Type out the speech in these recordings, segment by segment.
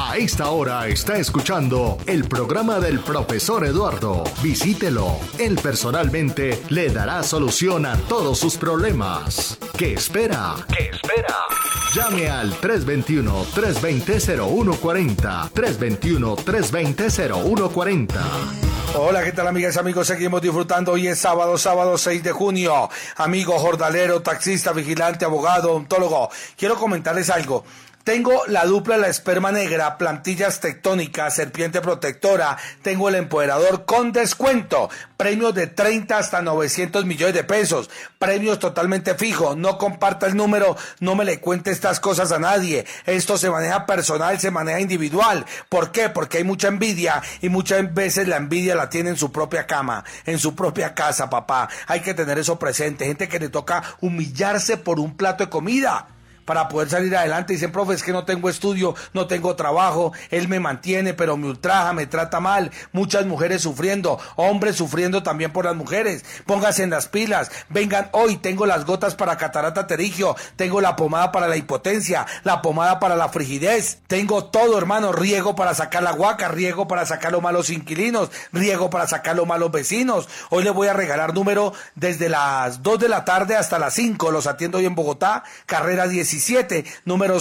A esta hora está escuchando el programa del profesor Eduardo. Visítelo. Él personalmente le dará solución a todos sus problemas. ¿Qué espera? ¿Qué espera? Llame al 321-320-0140. 321-320-0140. Hola, ¿qué tal, amigas y amigos? Seguimos disfrutando. Hoy es sábado 6 de junio. Amigo jornalero, taxista, vigilante, abogado, odontólogo. Quiero comentarles algo. Tengo la dupla de la esperma negra, plantillas tectónicas, serpiente protectora. Tengo el empoderador con descuento. Premios de 30 hasta 900 millones de pesos. Premios totalmente fijos. No comparta el número, no me le cuente estas cosas a nadie. Esto se maneja personal, se maneja individual. ¿Por qué? Porque hay mucha envidia y muchas veces la envidia la tiene en su propia cama, en su propia casa, papá. Hay que tener eso presente. Gente que le toca humillarse por un plato de comida para poder salir adelante. Dicen, profe, es que no tengo estudio, no tengo trabajo, él me mantiene, pero me ultraja, me trata mal. Muchas mujeres sufriendo, hombres sufriendo también por las mujeres. Póngase en las pilas, vengan hoy, tengo las gotas para catarata pterigio, tengo la pomada para la impotencia, la pomada para la frigidez, tengo todo, hermano, riego para sacar la guaca, riego para sacar los malos inquilinos, riego para sacar los malos vecinos. Hoy les voy a regalar número desde las 2 de la tarde hasta las 5, los atiendo hoy en Bogotá, carrera 17, número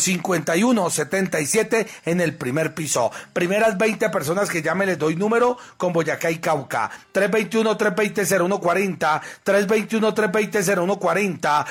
5177 en el primer piso. Primeras 20 personas que llamen les doy número con Boyacá y Cauca. 321-320-0140, 321-320-0140,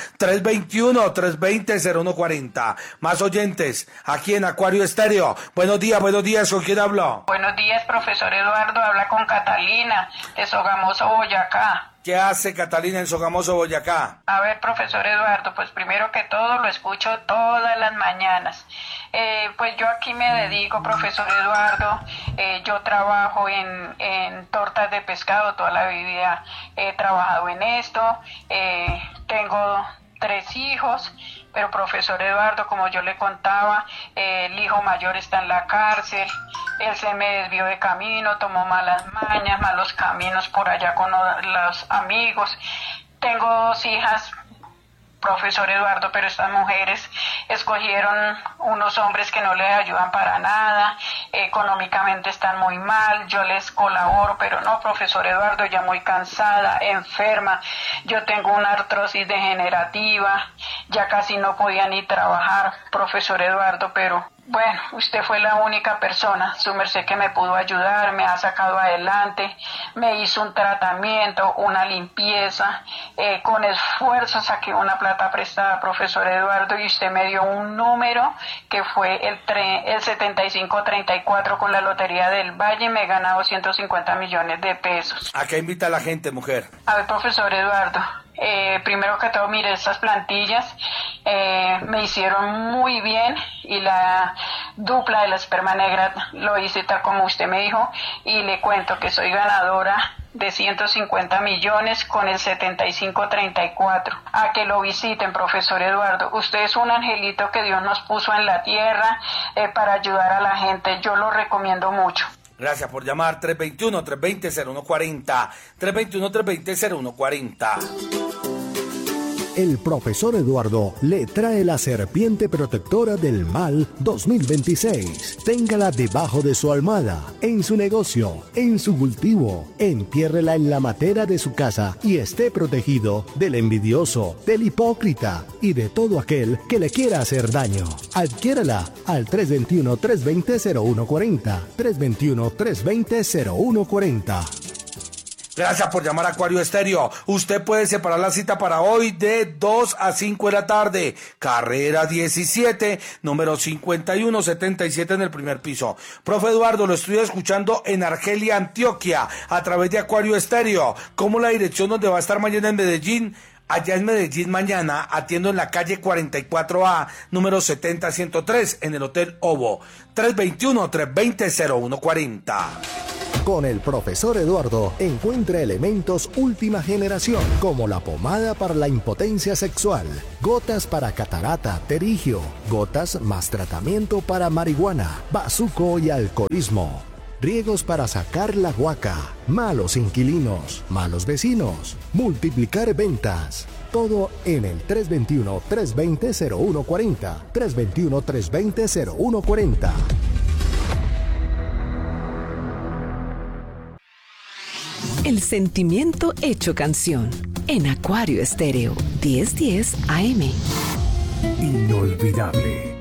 321-320-0140. Más oyentes aquí en Acuario Estéreo. Buenos días, ¿con quién hablo? Buenos días, profesor Eduardo, habla con Catalina de Sogamoso, Boyacá. ¿Qué hace Catalina en Sogamoso, Boyacá? A ver, profesor Eduardo, pues primero que todo lo escucho todas las mañanas. Pues yo aquí me dedico, profesor Eduardo, yo trabajo en tortas de pescado, toda la vida he trabajado en esto, tengo 3 hijos. Pero profesor Eduardo, como yo le contaba, el hijo mayor está en la cárcel, él se me desvió de camino, tomó malas mañas, malos caminos por allá con los amigos. Tengo 2 hijas, profesor Eduardo, pero estas mujeres escogieron unos hombres que no les ayudan para nada, económicamente están muy mal, yo les colaboro, pero no, profesor Eduardo, ya muy cansada, enferma, yo tengo una artrosis degenerativa, ya casi no podía ni trabajar, profesor Eduardo, pero bueno, usted fue la única persona, su merced, que me pudo ayudar, me ha sacado adelante, me hizo un tratamiento, una limpieza, con esfuerzo saqué una plata prestada, profesor Eduardo, y usted me dio un número que fue el 7534 con la Lotería del Valle, y me he ganado 150 millones de pesos. ¿A qué invita a la gente, mujer? A ver, profesor Eduardo, primero que todo, mire, estas plantillas me hicieron muy bien, y la dupla de la esperma negra lo hice tal como usted me dijo, y le cuento que soy ganadora de 150 millones con el 7534. A que lo visiten, profesor Eduardo. Usted es un angelito que Dios nos puso en la tierra para ayudar a la gente. Yo lo recomiendo mucho. Gracias por llamar. 321-320-0140. 321-320-0140. El profesor Eduardo le trae la serpiente protectora del mal 2026. Téngala debajo de su almohada, en su negocio, en su cultivo. Entiérrela en la matera de su casa y esté protegido del envidioso, del hipócrita y de todo aquel que le quiera hacer daño. Adquiérala al 321-320-0140. 321-320-0140. Gracias por llamar a Acuario Estéreo. Usted puede separar la cita para hoy de 2 a 5 de la tarde. Carrera 17, número 5177 en el primer piso. Profe Eduardo, lo estoy escuchando en Argelia, Antioquia, a través de Acuario Estéreo. ¿Cómo la dirección donde va a estar mañana en Medellín? Allá en Medellín mañana atiendo en la calle 44A, número 70103, en el Hotel Ovo. 321-320-0140. Con el profesor Eduardo encuentra elementos última generación, como la pomada para la impotencia sexual, gotas para catarata, pterigio, gotas más tratamiento para marihuana, bazuco y alcoholismo, riegos para sacar la guaca, malos inquilinos, malos vecinos, multiplicar ventas. Todo en el 321-320-0140. 321-320-0140. El sentimiento hecho canción. En Acuario Estéreo 1010 AM. Inolvidable.